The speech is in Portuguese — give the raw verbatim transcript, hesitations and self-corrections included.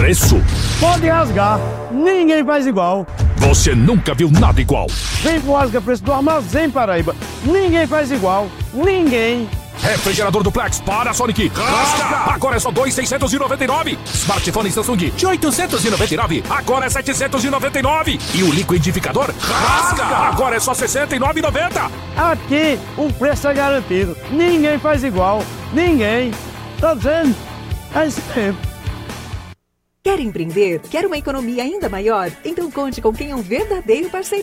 preço? Pode rasgar, ninguém faz igual. Você nunca viu nada igual. Vem pro Rasga Preço do Armazém Paraíba. Ninguém faz igual, ninguém. Refrigerador Duplex Panasonic. Rasga! Agora é só dois mil seiscentos e noventa e nove. Smartphone Samsung de oitocentos e noventa e nove. Agora é setecentos e noventa e nove. E o liquidificador Rasga! Agora é só sessenta e nove reais e noventa centavos. Aqui o preço é garantido. Ninguém faz igual, ninguém. Tá dizendo? É isso mesmo. Quer empreender? Quer uma economia ainda maior? Então conte com quem é um verdadeiro parceiro.